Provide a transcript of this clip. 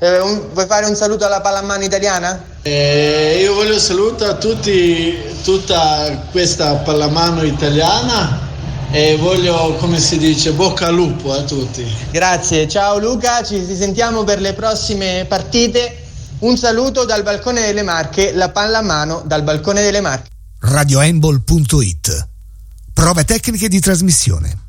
Vuoi fare un saluto alla pallamano italiana? Io voglio salutare a tutti, tutta questa pallamano italiana e voglio, come si dice, bocca al lupo a tutti. Grazie, ciao Luca, ci sentiamo per le prossime partite. Un saluto dal balcone delle Marche, la pallamano dal balcone delle Marche. radiohandball.it. Prove tecniche di trasmissione.